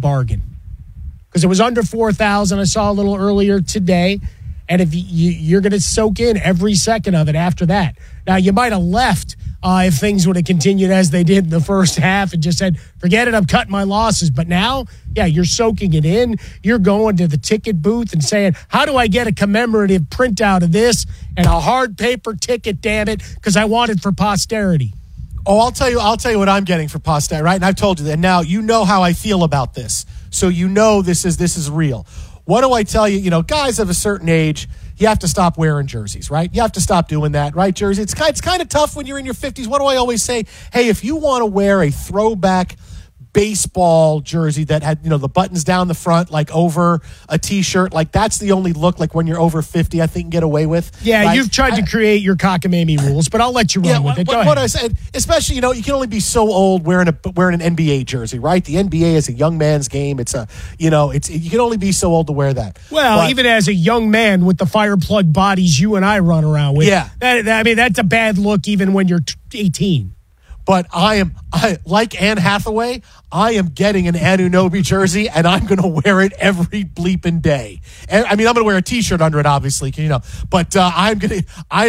bargain because it was under 4,000. I saw a little earlier today. And if you're going to soak in every second of it after that. Now, you might have left if things would have continued as they did in the first half and just said, forget it, I'm cutting my losses. But now, yeah, you're soaking it in. You're going to the ticket booth and saying, how do I get a commemorative printout of this and a hard paper ticket, damn it, because I want it for posterity. Oh, I'll tell you what I'm getting for posterity, right? And I've told you that. Now, you know how I feel about this. So you know this is real. What do I tell you? You know, guys of a certain age, you have to stop wearing jerseys, right? You have to stop doing that, right, jersey? It's kind of tough when you're in your 50s. What do I always say? Hey, if you want to wear a throwback baseball jersey that had, the buttons down the front, like over a T-shirt, like that's the only look, like when you're over 50, I think, you can get away with. Yeah, right? You've tried to create your cockamamie rules, but I'll let you run with it. Go ahead. What I said, especially, you can only be so old wearing an NBA jersey, right? The NBA is a young man's game. It's you can only be so old to wear that. Well, even as a young man with the fire plug bodies you and I run around with, that's a bad look even when you're 18. But I like Anne Hathaway, I am getting an Anunoby jersey, and I'm going to wear it every bleeping day. And, I'm going to wear a T-shirt under it, obviously, But I'm going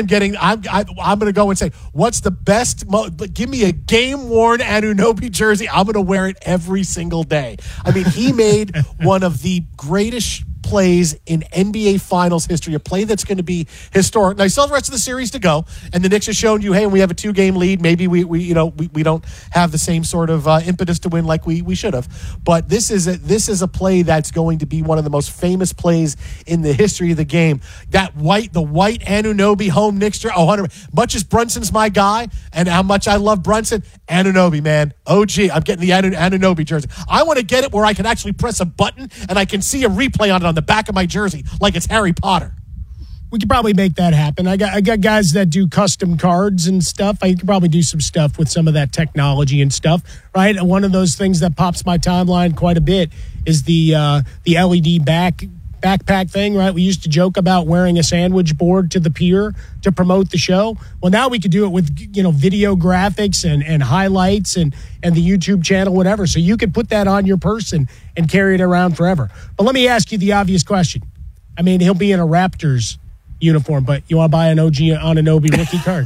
to go and say, what's the best? Give me a game-worn Anunoby jersey. I'm going to wear it every single day. He made one of the greatest plays in NBA Finals history, a play that's going to be historic. Now, you still have the rest of the series to go, and the Knicks have shown you, hey, when we have a 2-game lead, maybe we don't have the same sort of impetus to win like we should have. But this is a play that's going to be one of the most famous plays in the history of the game. The white Anunoby home Knicks jersey. 100. Much as Brunson's my guy, and how much I love Brunson, Anunoby, man, OG. I'm getting the Anunoby jersey. I want to get it where I can actually press a button and I can see a replay on it on the back of my jersey like it's Harry Potter. We could probably make that happen. I got guys that do custom cards and stuff. I could probably do some stuff with some of that technology and stuff, right? And one of those things that pops my timeline quite a bit is the LED backpack thing, right? We used to joke about wearing a sandwich board to the pier to promote the show. Well, now we could do it with, video graphics and highlights and the YouTube channel, whatever. So you could put that on your person and carry it around forever. But let me ask you the obvious question. He'll be in a Raptors uniform, but you want to buy an OG Anunoby rookie card?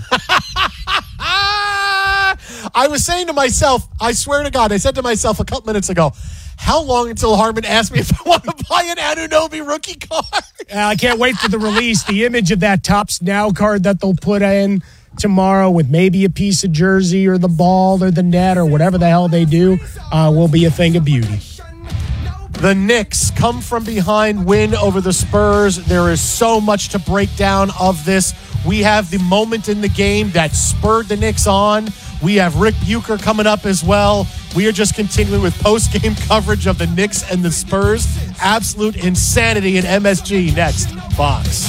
I was saying to myself, I swear to God, I said to myself a couple minutes ago, how long until Harmon asked me if I want to buy an Anunoby rookie card? I can't wait for the release. The image of that Topps Now card that they'll put in tomorrow with maybe a piece of jersey or the ball or the net or whatever the hell they do will be a thing of beauty. The Knicks come from behind win over the Spurs. There is so much to break down of this. We have the moment in the game that spurred the Knicks on. We have Rick Bucher coming up as well. We are just continuing with post-game coverage of the Knicks and the Spurs. Absolute insanity in MSG next. Fox.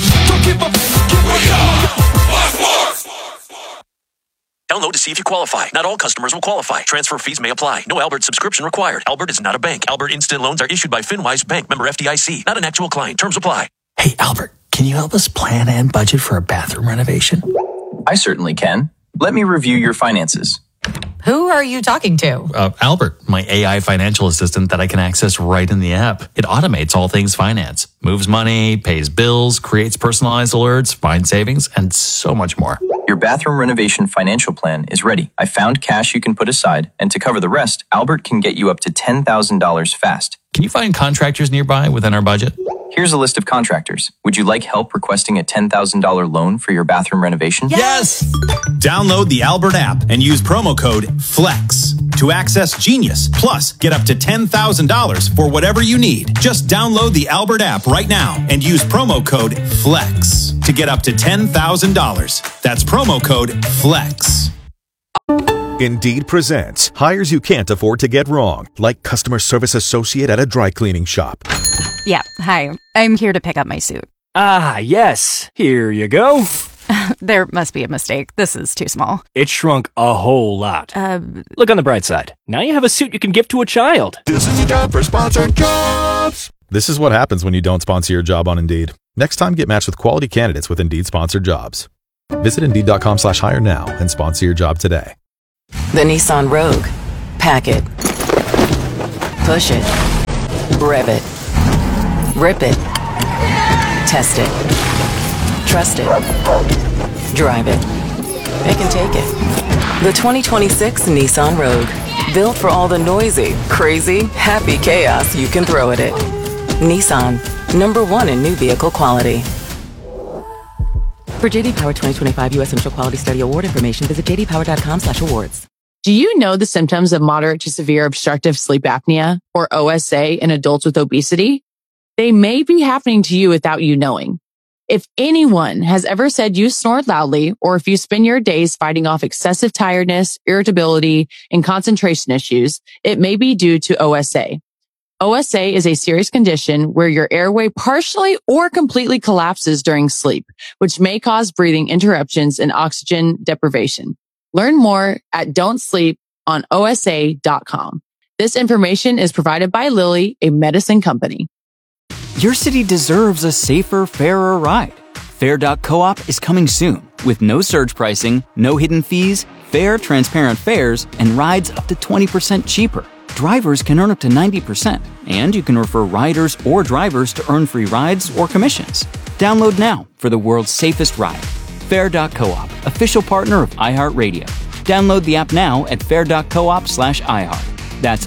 Download to see if you qualify. Not all customers will qualify. Transfer fees may apply. No Albert subscription required. Albert is not a bank. Albert Instant Loans are issued by FinWise Bank, member FDIC. Not an actual client. Terms apply. Hey, Albert, can you help us plan and budget for a bathroom renovation? I certainly can. Let me review your finances. Who are you talking to? Albert, my AI financial assistant that I can access right in the app. It automates all things finance, moves money, pays bills, creates personalized alerts, finds savings, and so much more. Your bathroom renovation financial plan is ready. I found cash you can put aside, and to cover the rest, Albert can get you up to $10,000 fast. Can you find contractors nearby within our budget? Here's a list of contractors. Would you like help requesting a $10,000 loan for your bathroom renovation? Yes! Download the Albert app and use promo code FLEX to access Genius. Plus, get up to $10,000 for whatever you need. Just download the Albert app right now and use promo code FLEX to get up to $10,000. That's promo code FLEX. Indeed presents hires you can't afford to get wrong, like customer service associate at a dry cleaning shop. Yeah, hi. I'm here to pick up my suit. Ah, yes. Here you go. There must be a mistake. This is too small. It shrunk a whole lot. Look on the bright side. Now you have a suit you can give to a child. This is your time for sponsored jobs. This is what happens when you don't sponsor your job on Indeed. Next time, get matched with quality candidates with Indeed sponsored jobs. Visit Indeed.com/hire now and sponsor your job today. The Nissan Rogue. Pack it. Push it. Rev it. Rip it. Test it. Trust it. Drive it. Pick and take it. The 2026 Nissan Rogue. Built for all the noisy, crazy, happy chaos you can throw at it. Nissan. #1 in new vehicle quality. For JD Power 2025 U.S. Initial Quality Study Award information, visit jdpower.com/awards. Do you know the symptoms of moderate to severe obstructive sleep apnea, or OSA, in adults with obesity? They may be happening to you without you knowing. If anyone has ever said you snore loudly, or if you spend your days fighting off excessive tiredness, irritability, and concentration issues, it may be due to OSA. OSA is a serious condition where your airway partially or completely collapses during sleep, which may cause breathing interruptions and oxygen deprivation. Learn more at don'tsleeponosa.com. This information is provided by Lilly, a medicine company. Your city deserves a safer, fairer ride. Fair.coop is coming soon with no surge pricing, no hidden fees, fair, transparent fares, and rides up to 20% cheaper. Drivers can earn up to 90%, and you can refer riders or drivers to earn free rides or commissions. Download now for the world's safest ride. Fair.coop, official partner of iHeartRadio. Download the app now at fair.coop/iHeart. That's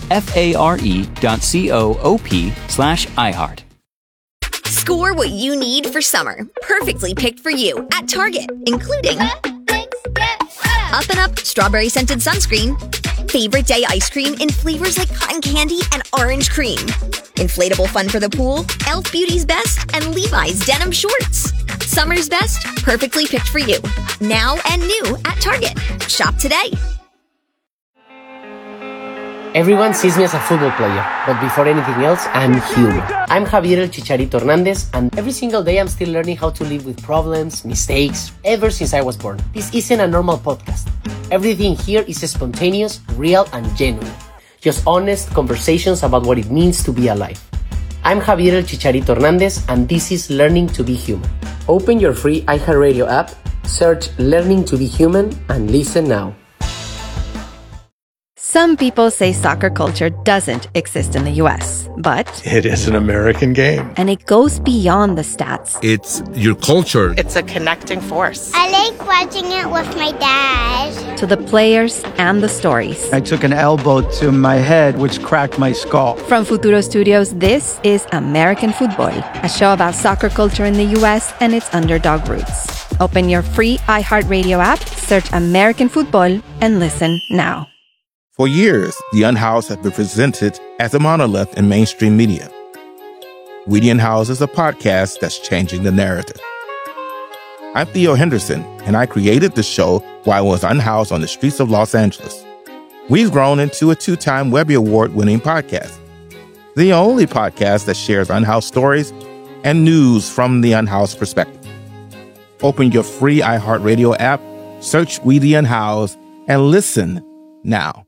FARE.coop/iHeart. Score what you need for summer, perfectly picked for you at Target, including Up and Up strawberry scented sunscreen, favorite day ice cream in flavors like cotton candy and orange cream, inflatable fun for the pool, Elf Beauty's Best, and Levi's denim shorts. Summer's best, perfectly picked for you. Now and new at Target. Shop today. Everyone sees me as a football player, but before anything else, I'm human. I'm Javier El Chicharito Hernandez, and every single day I'm still learning how to live with problems, mistakes, ever since I was born. This isn't a normal podcast. Everything here is spontaneous, real, and genuine. Just honest conversations about what it means to be alive. I'm Javier El Chicharito Hernandez, and this is Learning to be Human. Open your free iHeartRadio app, search Learning to be Human, and listen now. Some people say soccer culture doesn't exist in the U.S., but it is an American game. And it goes beyond the stats. It's your culture. It's a connecting force. I like watching it with my dad. To the players and the stories. I took an elbow to my head, which cracked my skull. From Futuro Studios, this is American Football, a show about soccer culture in the U.S. and its underdog roots. Open your free iHeartRadio app, search American Football, and listen now. For years, The Unhoused has been presented as a monolith in mainstream media. We the Unhoused is a podcast that's changing the narrative. I'm Theo Henderson, and I created the show while I was unhoused on the streets of Los Angeles. We've grown into a 2-time Webby Award-winning podcast. The only podcast that shares unhoused stories and news from the unhoused perspective. Open your free iHeartRadio app, search We the Unhoused, and listen now.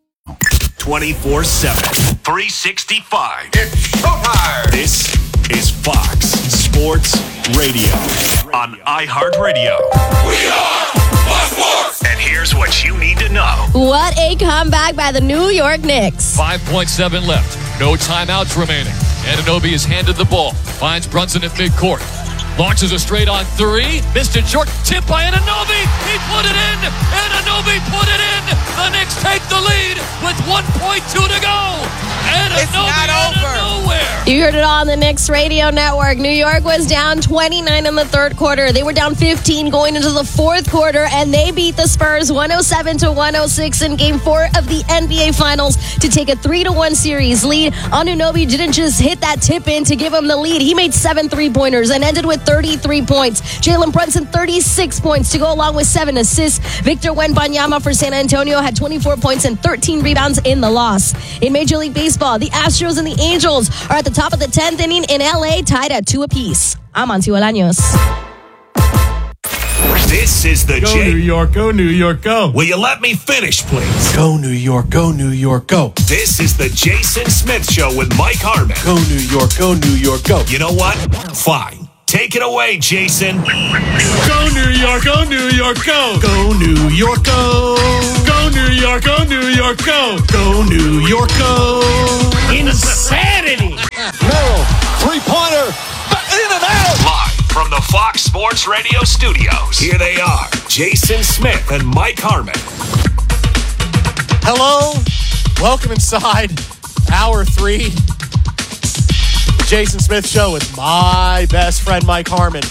24/7, 365. It's showtime. This is Fox Sports Radio on iHeartRadio. We are Fox Sports. And here's what you need to know. What a comeback by the New York Knicks. 5.7 left. No timeouts remaining. Anunoby is handed the ball. Finds Brunson at midcourt. Launches a straight on three. Missed it short. Tip by Anunoby. He put it in. Anunoby put it in. The Knicks take the lead with 1.2 to go. Anunoby it's not over. Nowhere. You heard it all on the Knicks radio network. New York was down 29 in the third quarter. They were down 15 going into the fourth quarter, and they beat the Spurs 107-106 in Game 4 of the NBA Finals to take a 3-1 series lead. Anunoby didn't just hit that tip in to give him the lead. He made 7 3-pointers and ended with 33 points. Jalen Brunson, 36 points to go along with 7 assists. Victor Wembanyama for San Antonio had 24 points and 13 rebounds in the loss. In Major League Baseball, the Astros and the Angels are at the top of the 10th inning in LA, tied at 2 apiece. I'm Auntie Olaños. This is the Go New York, go New York, go. Will you let me finish, please? Go New York, go New York, go. This is the Jason Smith Show with Mike Harmon. Go New York, go New York, go. You know what? Fine. Take it away, Jason. Go New York, go New York, go. Go New York, go. Go New York, go New York, go. Go New York, go. Insanity. From the Fox Sports Radio studios, here they are, Jason Smith and Mike Harmon. Hello. Welcome inside Hour 3. The Jason Smith Show with my best friend, Mike Harmon.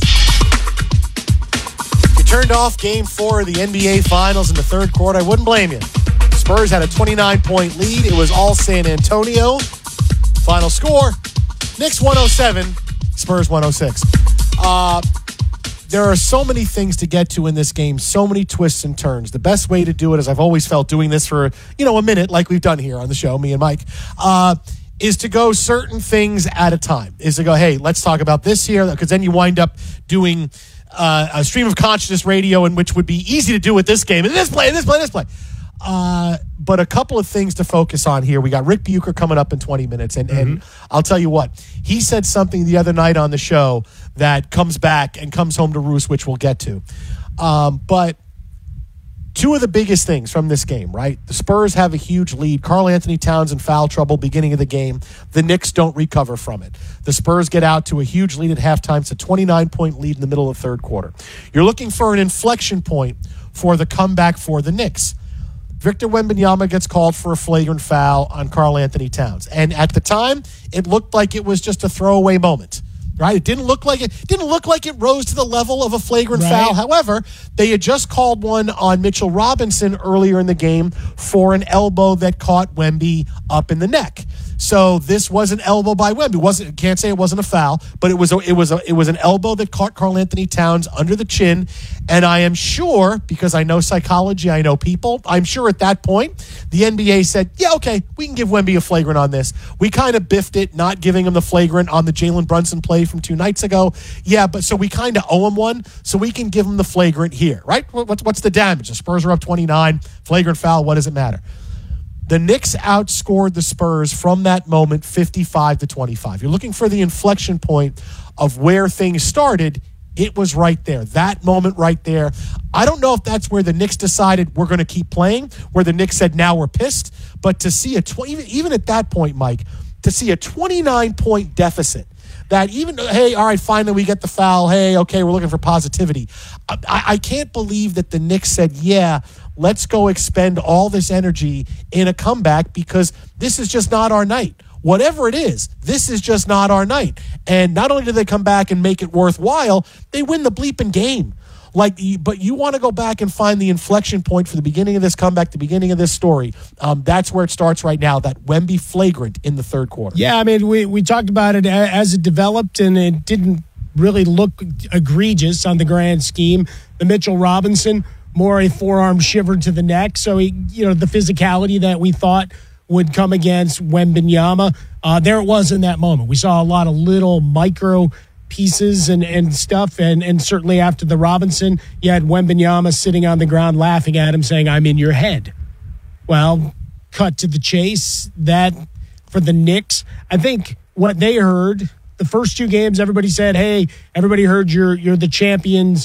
You turned off Game 4 of the NBA Finals in the third quarter. I wouldn't blame you. Spurs had a 29-point lead. It was all San Antonio. Final score, Knicks 107, Spurs 106. There are so many things to get to in this game, so many twists and turns. The best way to do it, as I've always felt doing this for, a minute like we've done here on the show, me and Mike, is to go certain things at a time. Is to go, hey, let's talk about this here, because then you wind up doing a stream of consciousness radio, in which would be easy to do with this game. And this play. But a couple of things to focus on here. We got Rick Bucher coming up in 20 minutes. And I'll tell you what, he said something the other night on the show that comes back and comes home to roost, which we'll get to. But two of the biggest things from this game, right? The Spurs have a huge lead. Karl Anthony Towns in foul trouble beginning of the game. The Knicks don't recover from it. The Spurs get out to a huge lead at halftime. It's a 29-point lead in the middle of the third quarter. You're looking for an inflection point for the comeback for the Knicks. Victor Wembanyama gets called for a flagrant foul on Karl Anthony Towns. And at the time, it looked like it was just a throwaway moment. Right? It didn't look like it rose to the level of a flagrant foul. However, they had just called one on Mitchell Robinson earlier in the game for an elbow that caught Wemby up in the neck. So this was an elbow by Wemby. Can't say it wasn't a foul, but it was an elbow that caught Karl Anthony Towns under the chin. And I am sure, because I know psychology, I know people, I'm sure at that point the NBA said, yeah, okay, we can give Wemby a flagrant on this. We kind of biffed it, not giving him the flagrant on the Jalen Brunson play from 2 nights ago. Yeah, but so we kind of owe him one, so we can give him the flagrant here, right? What's the damage? The Spurs are up 29, flagrant foul, what does it matter? The Knicks outscored the Spurs from that moment 55-25. You're looking for the inflection point of where things started. It was right there. That moment right there. I don't know if that's where the Knicks decided we're going to keep playing, where the Knicks said now we're pissed. But to see even at that point, Mike, to see a 29-point deficit, that even, hey, all right, finally we get the foul. Hey, okay, we're looking for positivity. I can't believe that the Knicks said, yeah, let's go expend all this energy in a comeback because this is just not our night. Whatever it is, this is just not our night. And not only do they come back and make it worthwhile, they win the bleeping game. But you want to go back and find the inflection point for the beginning of this comeback, the beginning of this story. That's where it starts right now, that Wemby flagrant in the third quarter. Yeah, I mean, we talked about it as it developed, and it didn't really look egregious on the grand scheme. The Mitchell Robinson, more a forearm shiver to the neck. So, the physicality that we thought would come against Wembanyama, there it was in that moment. We saw a lot of little micro pieces and stuff, and certainly after the Robinson, you had Wembanyama sitting on the ground laughing at him saying, I'm in your head. Well, cut to the chase, that for the Knicks, I think what they heard, the first 2 games, everybody said, hey, everybody heard you're the champions,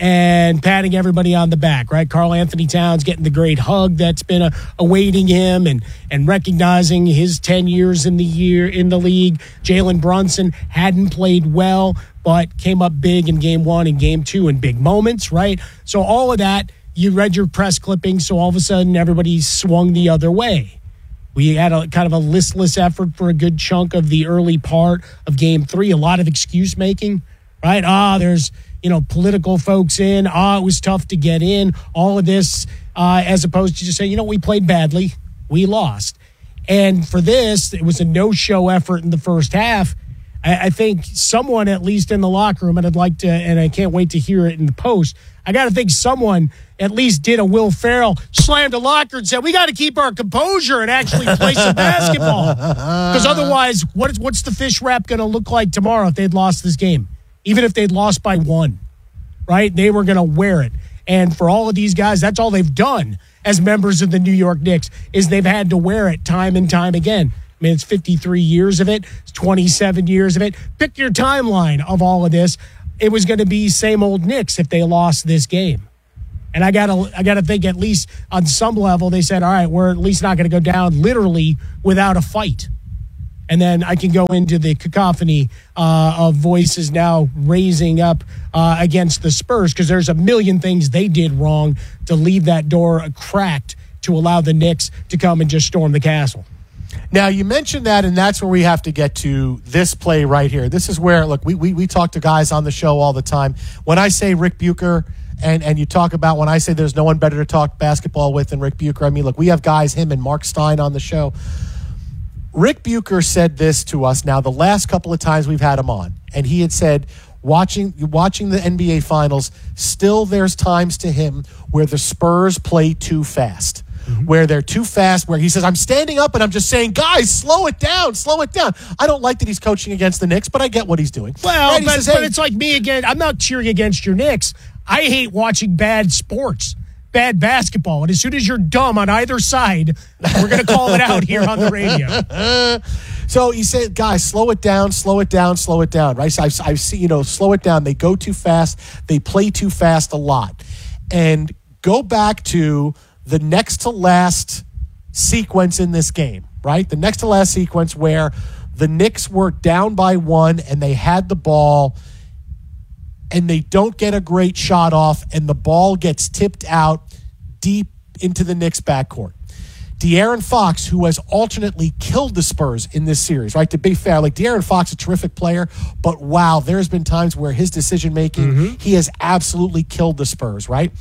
and patting everybody on the back, right? Karl Anthony Towns getting the great hug that's been awaiting him, and recognizing his 10 years in the league. Jalen Brunson hadn't played well, but came up big in game 1 and game 2 in big moments, right? So all of that, you read your press clippings, so all of a sudden everybody swung the other way. We had a kind of a listless effort for a good chunk of the early part of game 3, a lot of excuse making, right? There's political folks in. It was tough to get in. All of this, as opposed to just saying, we played badly. We lost. And for this, it was a no-show effort in the first half. I think someone, at least in the locker room, and I can't wait to hear it in the post, I got to think someone at least did a Will Ferrell, slammed a locker and said, we got to keep our composure and actually play some basketball. Because otherwise, what's the fish wrap going to look like tomorrow if they'd lost this game? Even if they'd lost by 1, right? They were going to wear it. And for all of these guys, that's all they've done as members of the New York Knicks, is they've had to wear it time and time again. I mean, it's 53 years of it. It's 27 years of it. Pick your timeline of all of this. It was going to be same old Knicks if they lost this game. And I gotta think, at least on some level, they said, all right, we're at least not going to go down literally without a fight. And then I can go into the cacophony of voices now raising up against the Spurs because there's a million things they did wrong to leave that door cracked to allow the Knicks to come and just storm the castle. Now, you mentioned that, and that's where we have to get to this play right here. This is where, look, we talk to guys on the show all the time. When I say Rick Bucher, and you talk about when I say there's no one better to talk basketball with than Rick Bucher, I mean, look, we have guys, him and Mark Stein on the show. Rick Bucher said this to us now the last couple of times we've had him on, and he had said, watching the NBA Finals, still there's times to him where the Spurs play too fast. Where they're too fast, where he says, I'm standing up and I'm just saying, guys, slow it down. I don't like that he's coaching against the Knicks, but I get what he's doing. Well, right? but it's like me again. I'm not cheering against your Knicks. I hate watching bad sports, bad basketball. And as soon as you're dumb on either side, we're going to call it out here on the radio. So he said, guys, slow it down, right? So I've seen, slow it down. They go too fast. They play too fast a lot. And go back to the next to last sequence in this game, right? The next to last sequence where the Knicks were down by 1 and they had the ball and they don't get a great shot off and the ball gets tipped out deep into the Knicks backcourt. De'Aaron Fox, who has alternately killed the Spurs in this series, right? To be fair, like De'Aaron Fox, a terrific player, but wow, there's been times where his decision-making, he has absolutely killed the Spurs, right?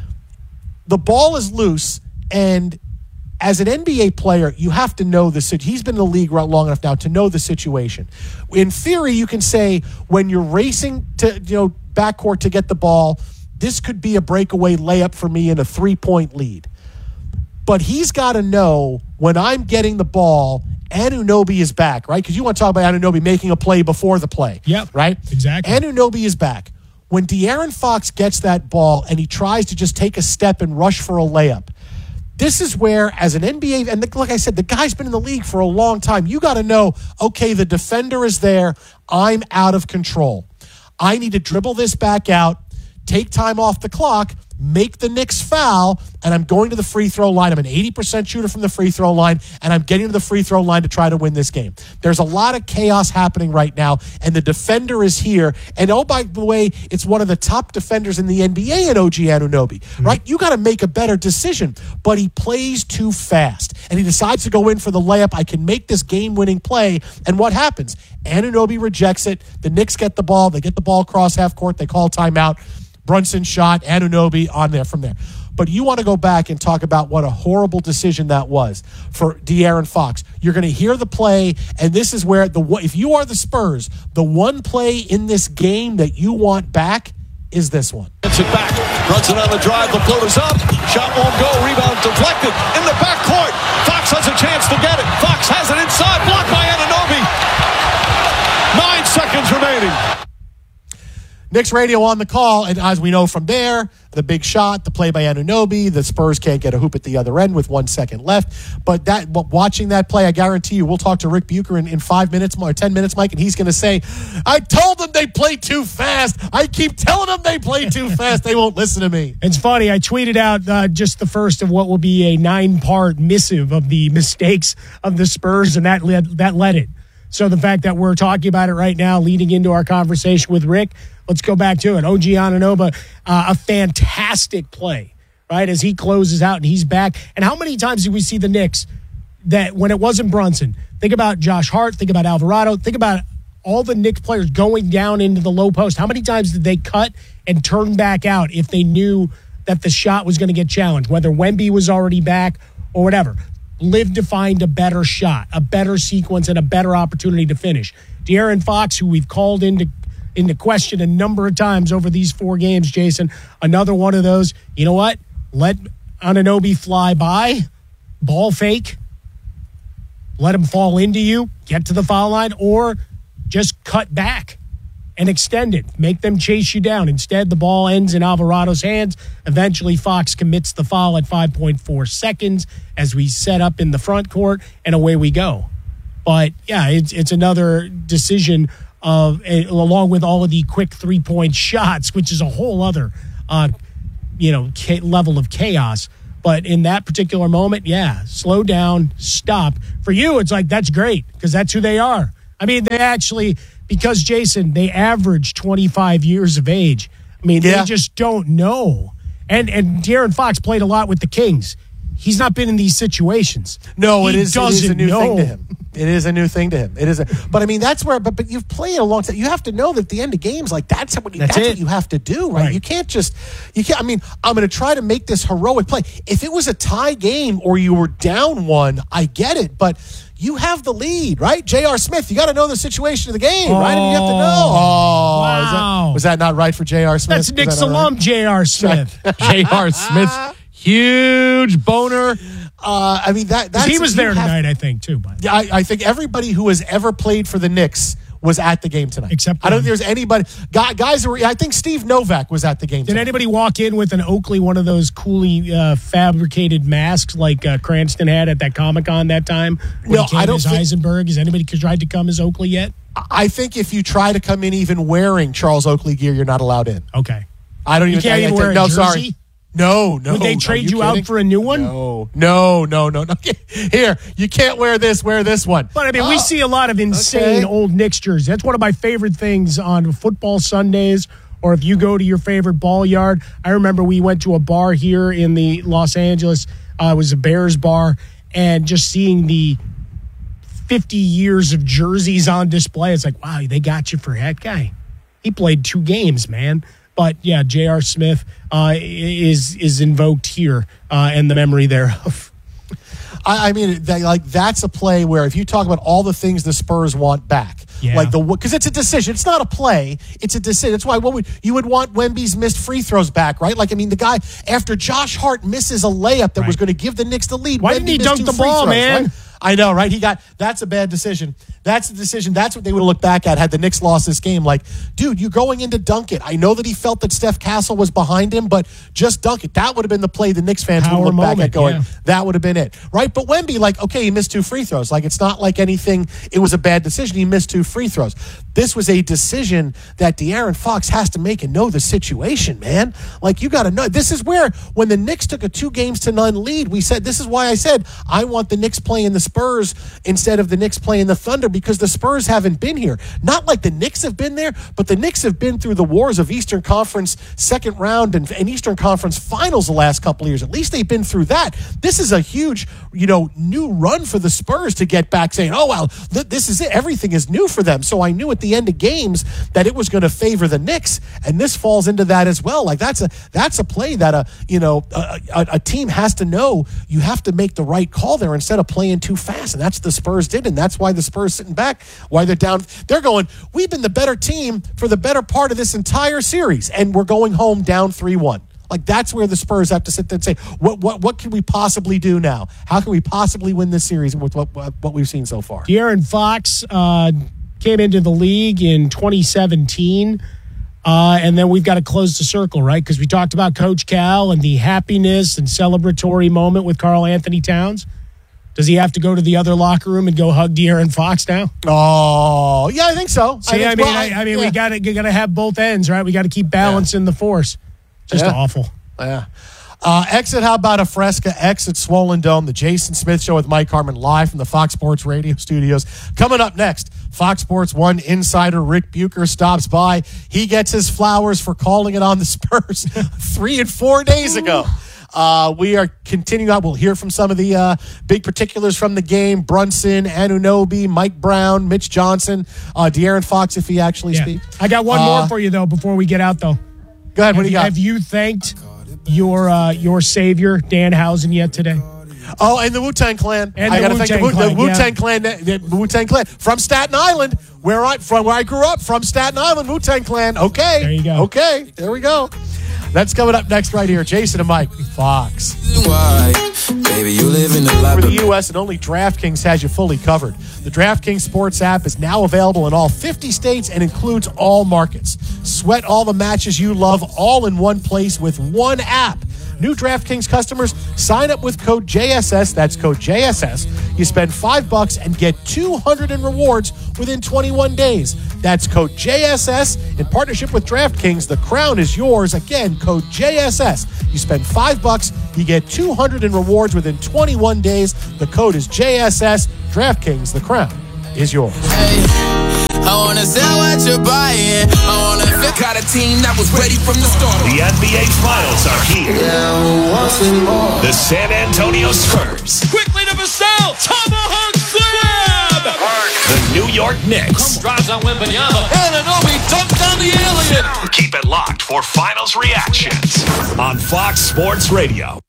The ball is loose, and as an NBA player, you have to know the situation. He's been in the league long enough now to know the situation. In theory, you can say when you're racing to backcourt to get the ball, this could be a breakaway layup for me in a 3-point lead. But he's got to know when I'm getting the ball, Anunoby is back, right? Because you want to talk about Anunoby making a play before the play. Yep. Right? Exactly. Anunoby is back. When De'Aaron Fox gets that ball and he tries to just take a step and rush for a layup, this is where, as an NBA, and like I said, the guy's been in the league for a long time. You got to know, okay, the defender is there. I'm out of control. I need to dribble this back out, take time off the clock, make the Knicks foul, and I'm going to the free throw line. I'm an 80% shooter from the free throw line, and I'm getting to the free throw line to try to win this game. There's a lot of chaos happening right now, and the defender is here. And oh, by the way, it's one of the top defenders in the NBA in OG Anunoby, right? You got to make a better decision, but he plays too fast, and he decides to go in for the layup. I can make this game-winning play, and what happens? Anunoby rejects it. The Knicks get the ball. They get the ball across half court. They call timeout. Brunson shot, Anunoby on there from there. But you want to go back and talk about what a horrible decision that was for De'Aaron Fox. You're going to hear the play, and this is where, if you are the Spurs, the one play in this game that you want back is this one. Gets it back. Brunson on the drive. The floater's up. Shot won't go. Rebound deflected. In the backcourt. Fox has a chance to get it. Fox has it inside. Blocked by Anunoby. 9 seconds remaining. Knicks radio on the call, and as we know from there, the big shot, the play by Anunoby, the Spurs can't get a hoop at the other end with 1 second left. But watching that play, I guarantee you, we'll talk to Rick Bucher in 5 minutes or 10 minutes, Mike, and he's going to say, I told them they play too fast. I keep telling them they play too fast. They won't listen to me. It's funny. I tweeted out just the first of what will be a 9-part missive of the mistakes of the Spurs, and that led it. So the fact that we're talking about it right now, leading into our conversation with Rick, let's go back to it. OG Anunoby, a fantastic play, right, as he closes out and he's back. And how many times did we see the Knicks that when it wasn't Brunson, think about Josh Hart, think about Alvarado, think about all the Knicks players going down into the low post. How many times did they cut and turn back out if they knew that the shot was going to get challenged, whether Wemby was already back or whatever? Live to find a better shot, a better sequence, and a better opportunity to finish. De'Aaron Fox, who we've called into question a number of times over these 4 games, Jason, another one of those, you know what? Let Anunoby fly by, ball fake, let him fall into you, get to the foul line, or just cut back and extend it. Make them chase you down. Instead, the ball ends in Alvarado's hands. Eventually, Fox commits the foul at 5.4 seconds as we set up in the front court, and away we go. But, yeah, it's another decision of, along with all of the quick 3-point shots, which is a whole other, level of chaos. But in that particular moment, yeah, slow down, stop. For you, it's like, that's great because that's who they are. I mean, they actually, because Jason, they average 25 years of age. I mean, they just don't know. And De'Aaron Fox played a lot with the Kings. He's not been in these situations. No, it is a new know. thing to him. It is a new thing to him. But I mean, that's where. But you've played a long time. You have to know that at the end of games, like that's what you have to do, right? You can't. I mean, I'm going to try to make this heroic play. If it was a tie game or you were down one, I get it. But you have the lead, right? J.R. Smith, you got to know the situation of the game, right? And you have to know. Oh, wow. Was that not right for J.R. Smith? That's Knicks alum, right? J.R. Smith. J.R. Smith's huge boner. I mean, that's he was there tonight, I think, too. But I think everybody who has ever played for the Knicks was at the game tonight. Except I don't think there's anybody. Guys who were. I think Steve Novak was at the game. Did anybody walk in with an Oakley, one of those coolly fabricated masks like Cranston had at that Comic-Con that time? No, I don't. Heisenberg. Has anybody tried to come as Oakley yet? I think if you try to come in even wearing Charles Oakley gear, you're not allowed in. Okay. I don't even. You can't even wear a jersey? Sorry. No. Would they trade you out for a new one? No. Here, you can't wear this. Wear this one. But I mean, we see a lot of insane old Knicks jerseys. That's one of my favorite things on football Sundays. Or if you go to your favorite ball yard. I remember we went to a bar here in the Los Angeles. It was a Bears bar, and just seeing the 50 years of jerseys on display. It's like, wow, they got you for that guy. He played 2 games, man. But yeah, J.R. Smith is invoked here, and the memory thereof. I mean, that's a play where if you talk about all the things the Spurs want back, because it's a decision, it's not a play, it's a decision. That's why you would want Wemby's missed free throws back, right? Like, I mean, the guy after Josh Hart misses a layup that was going to give the Knicks the lead. Why didn't he dunk the ball, man? Right? I know, right? That's a bad decision. That's the decision. That's what they would have looked back at had the Knicks lost this game. Like, dude, you're going in to dunk it. I know that he felt that Steph Castle was behind him, but just dunk it. That would have been the play the Knicks fans would look back at going, that would have been it. Right? But Wemby, like, okay, he missed 2 free throws. Like, it's not like anything, it was a bad decision. He missed 2 free throws. This was a decision that De'Aaron Fox has to make and know the situation, man. Like, you got to know. This is where, when the Knicks took a 2-0 lead, we said, this is why I said, I want the Knicks playing the Spurs instead of the Knicks playing the Thunder, because the Spurs haven't been here. Not like the Knicks have been there, but the Knicks have been through the wars of Eastern Conference second round and Eastern Conference finals the last couple of years. At least they've been through that. This is a huge, new run for the Spurs to get back saying, oh, well, this is it. Everything is new for them. So I knew at the end of games that it was going to favor the Knicks, and this falls into that as well. Like, that's a play that a team has to know. You have to make the right call there instead of playing too fast. And that's what the Spurs did, and that's why the Spurs sitting back, why they're down. They're going, we've been the better team for the better part of this entire series, and we're going home down 3-1. Like, that's where the Spurs have to sit there and say, what can we possibly do now? How can we possibly win this series with what we've seen so far? De'Aaron Fox came into the league in 2017, and then we've got to close the circle, right? Because we talked about Coach Cal and the happiness and celebratory moment with Karl Anthony Towns. Does he have to go to the other locker room and go hug De'Aaron Fox now? Oh, yeah, I think so. See, I mean, we got to have both ends, right? We got to keep balancing the force. Just awful. Yeah. Exit, how about a Fresca? Exit Swollen Dome, the Jason Smith Show with Mike Harmon live from the Fox Sports Radio studios. Coming up next, Fox Sports 1 insider Rick Bucher stops by. He gets his flowers for calling it on the Spurs 3 and 4 days ago. We are continuing on. We'll hear from some of the big particulars from the game. Brunson, Anunoby, Mike Brown, Mitch Johnson, De'Aaron Fox, if he actually speaks. I got one more for you, though, before we get out, though. Go ahead. What do you got? Have you thanked your savior, Dan Housen, yet today? Oh, and the Wu-Tang Clan. And I got to thank the Wu-Tang Clan. The Wu-Tang Clan from Staten Island, where I grew up, from Staten Island, Wu-Tang Clan. Okay. There you go. Okay. There we go. That's coming up next right here. Jason and Mike, Fox. Baby, you live in the for the U.S., and only DraftKings has you fully covered. The DraftKings Sports app is now available in all 50 states and includes all markets. Sweat all the matches you love all in one place with one app. New DraftKings customers, sign up with code JSS. That's code JSS. You spend $5 and get $200 in rewards within 21 days. That's code JSS. In partnership with DraftKings, the crown is yours. Again, code JSS. You spend $5, you get $200 in rewards within 21 days. The code is JSS. DraftKings, the crown is yours. I wanna sell what you're buying. I wanna got a team that was ready from the start. The NBA Finals are here. The San Antonio Spurs. Quickly to Vassell. Tomahawk slam. The New York Knicks. Drives on Wembanyama. Anunoby dunks down the alien. Keep it locked for Finals reactions on Fox Sports Radio.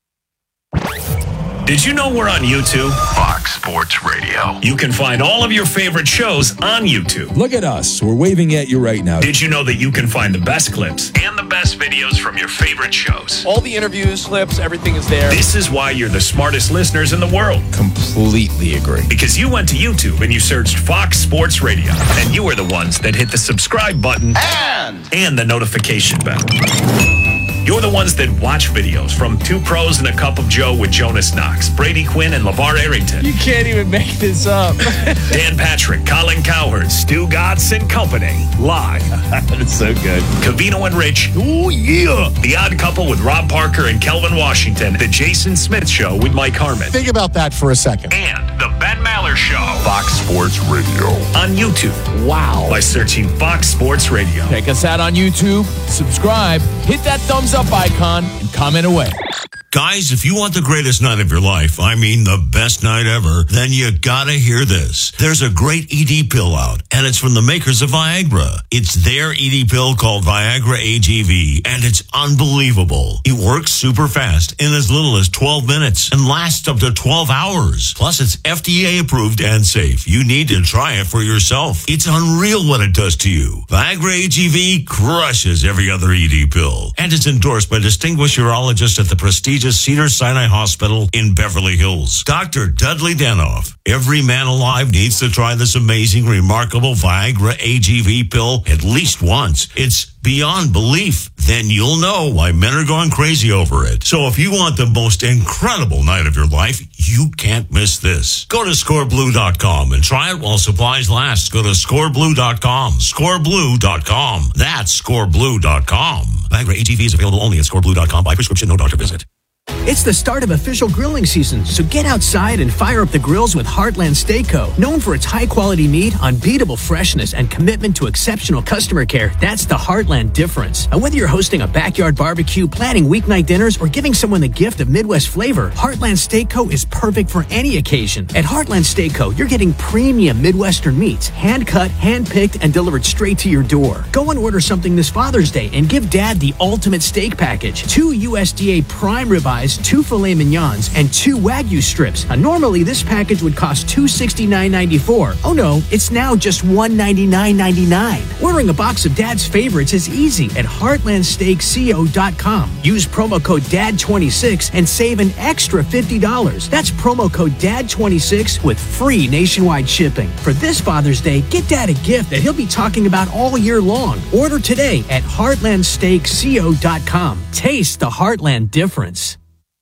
Did you know we're on YouTube? Fox Sports Radio. You can find all of your favorite shows on YouTube. Look at us. We're waving at you right now. Did you know that you can find the best clips and the best videos from your favorite shows? All the interviews, clips, everything is there. This is why you're the smartest listeners in the world. Completely agree. Because you went to YouTube and you searched Fox Sports Radio. And you are the ones that hit the subscribe button and the notification bell. You're the ones that watch videos from Two Pros and a Cup of Joe with Jonas Knox, Brady Quinn, and LeVar Arrington. You can't even make this up. Dan Patrick, Colin Cowherd, Stu Godson and Company. Live. That's so good. Covino and Rich. Oh, yeah. The Odd Couple with Rob Parker and Kelvin Washington. The Jason Smith Show with Mike Harmon. Think about that for a second. And The Ben Maller Show. Fox Sports Radio. On YouTube. Wow. By searching Fox Sports Radio. Check us out on YouTube. Subscribe. Hit that thumbs up icon and comment away. Guys, if you want the greatest night of your life, I mean the best night ever, then you gotta hear this. There's a great ED pill out, and it's from the makers of Viagra. It's their ED pill called Viagra AGV, and it's unbelievable. It works super fast in as little as 12 minutes and lasts up to 12 hours. Plus, it's FDA approved and safe. You need to try it for yourself. It's unreal what it does to you. Viagra AGV crushes every other ED pill, and it's endorsed by distinguished urologists at the prestigious Cedars-Sinai Hospital in Beverly Hills. Dr. Dudley Danoff. Every man alive needs to try this amazing, remarkable Viagra AGV pill at least once. It's beyond belief. Then you'll know why men are going crazy over it. So if you want the most incredible night of your life, you can't miss this. Go to scoreblue.com and try it while supplies last. Go to scoreblue.com. Scoreblue.com. That's scoreblue.com. Viagra AGV is available only at scoreblue.com by prescription, no doctor visit. It's the start of official grilling season, so get outside and fire up the grills with Heartland Steak Co. Known for its high-quality meat, unbeatable freshness, and commitment to exceptional customer care, that's the Heartland difference. And whether you're hosting a backyard barbecue, planning weeknight dinners, or giving someone the gift of Midwest flavor, Heartland Steak Co. is perfect for any occasion. At Heartland Steak Co., you're getting premium Midwestern meats, hand-cut, hand-picked, and delivered straight to your door. Go and order something this Father's Day and give Dad the ultimate steak package. 2 USDA prime ribeyes, 2 filet mignons, and 2 Wagyu strips. Normally, this package would cost $269.94. Oh no, it's now just $199.99. Ordering a box of Dad's favorites is easy at heartlandsteakco.com. Use promo code DAD26 and save an extra $50. That's promo code DAD26 with free nationwide shipping. For this Father's Day, get Dad a gift that he'll be talking about all year long. Order today at heartlandsteakco.com. Taste the Heartland difference.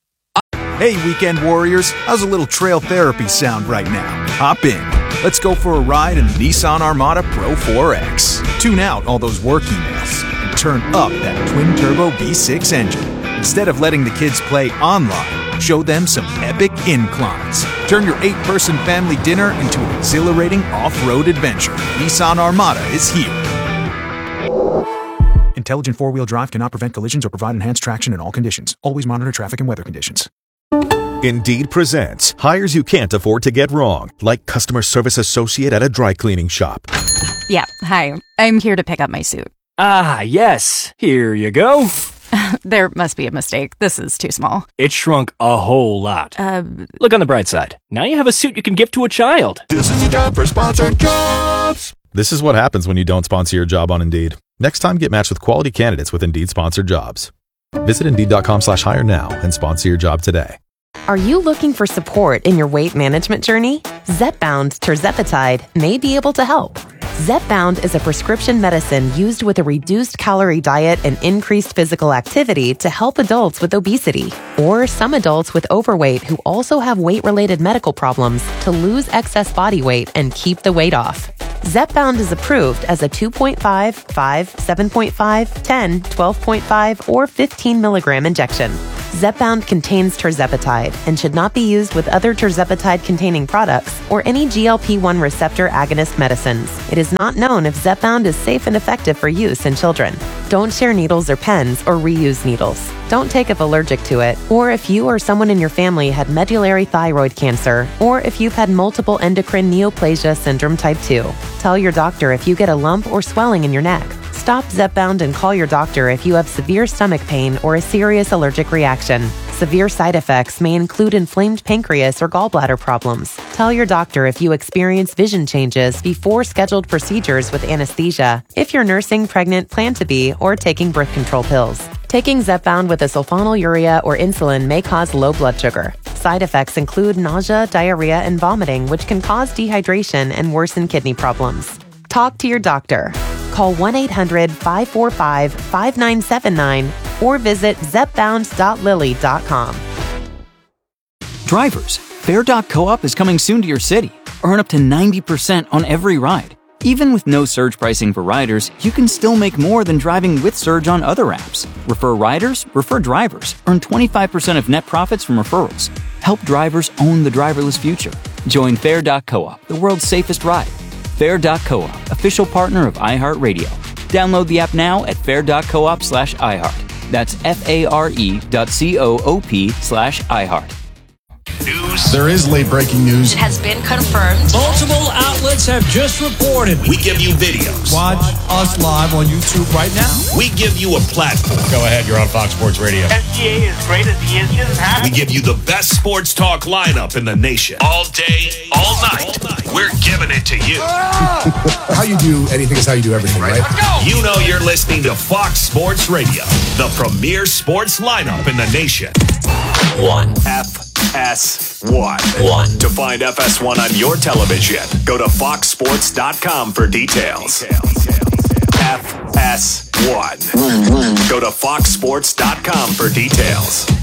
Hey, weekend warriors, how's a little trail therapy sound right now? Hop in. Let's go for a ride in the Nissan Armada Pro 4X. Tune out all those work emails and turn up that twin-turbo V6 engine. Instead of letting the kids play online, show them some epic inclines. Turn your 8-person family dinner into an exhilarating off-road adventure. Nissan Armada is here. Intelligent four-wheel drive cannot prevent collisions or provide enhanced traction in all conditions. Always monitor traffic and weather conditions. Indeed presents hires you can't afford to get wrong, like customer service associate at a dry cleaning shop. Yeah, hi. I'm here to pick up my suit. Ah, yes. Here you go. There must be a mistake. This is too small. It shrunk a whole lot. Look on the bright side. Now you have a suit you can give to a child. This is your job for Sponsored Jobs. This is what happens when you don't sponsor your job on Indeed. Next time, get matched with quality candidates with Indeed sponsored jobs. Visit Indeed.com/hire now and sponsor your job today. Are you looking for support in your weight management journey? Zepbound's Tirzepatide may be able to help. Zepbound is a prescription medicine used with a reduced calorie diet and increased physical activity to help adults with obesity, or some adults with overweight who also have weight-related medical problems to lose excess body weight and keep the weight off. Zepbound is approved as a 2.5, 5, 7.5, 10, 12.5, or 15 milligram injection. Zepbound contains tirzepatide and should not be used with other tirzepatide-containing products or any GLP-1 receptor agonist medicines. It is not known if Zepbound is safe and effective for use in children. Don't share needles or pens or reuse needles. Don't take if allergic to it, or if you or someone in your family had medullary thyroid cancer, or if you've had multiple endocrine neoplasia syndrome type 2. Tell your doctor if you get a lump or swelling in your neck. Stop Zepbound and call your doctor if you have severe stomach pain or a serious allergic reaction. Severe side effects may include inflamed pancreas or gallbladder problems. Tell your doctor if you experience vision changes before scheduled procedures with anesthesia, if you're nursing, pregnant, plan to be, or taking birth control pills. Taking Zepbound with a sulfonylurea or insulin may cause low blood sugar. Side effects include nausea, diarrhea, and vomiting, which can cause dehydration and worsen kidney problems. Talk to your doctor. Call 1-800-545-5979 or visit zepbound.lilly.com. Drivers, Fare.coop is coming soon to your city. Earn up to 90% on every ride. Even with no surge pricing for riders, you can still make more than driving with Surge on other apps. Refer riders, refer drivers. Earn 25% of net profits from referrals. Help drivers own the driverless future. Join Fare.coop, the world's safest ride. Fare.coop, official partner of iHeartRadio. Download the app now at fare.coop/iHeart. That's FARE.coop/iHeart. News. There is late-breaking news. It has been confirmed. Multiple outlets have just reported. We give you videos. Watch us live on YouTube right now. We give you a platform. Go ahead, you're on Fox Sports Radio. SGA is great as he is. He doesn't have We give you the best sports talk lineup in the nation. All day, all night. We're giving it to you. How you do anything is how you do everything, right? Let's go. You know you're listening to Fox Sports Radio, the premier sports lineup in the nation. FS1. To find FS1 on your television, go to foxsports.com for details. FS1. Go to foxsports.com for details.